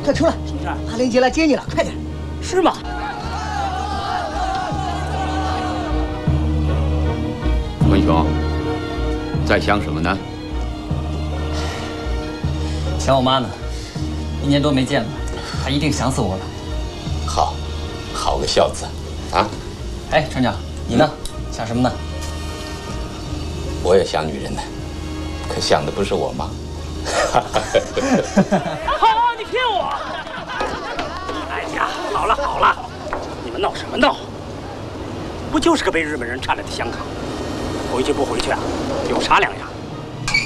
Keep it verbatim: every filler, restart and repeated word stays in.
快出来！ 什么事儿？ 阿玲姐来接你了，快点！ 是吗？ 文雄，在想什么呢？ 想我妈呢，一年多没见了，她一定想死我了。 好，好个孝子，啊！ 哎，船长，你呢？想什么呢？ 我也想女人呢，可想的不是我妈。 好，你骗我！哎呀，好了好了，你们闹什么闹？不就是个被日本人占了的香港？回去不回去啊？有啥两样？